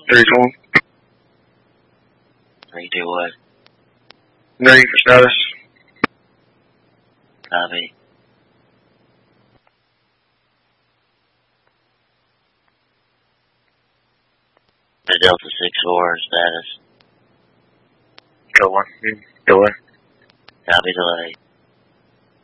3-1. 3-2 what? Ready for status. Copy. The Delta 6-4 status. Go on. Delay. Copy delay.